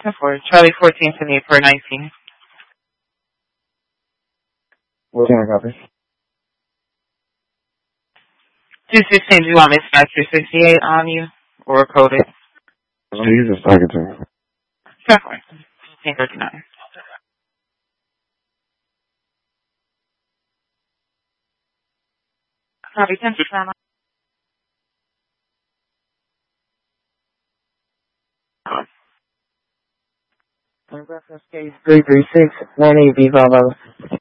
For Charlie 14 to me for 19. 14, I copy. 216, do you want me to start 268 on you? Or code it? You just talking to me. 1539. Copy 10%. Reference case 33698B Bravo.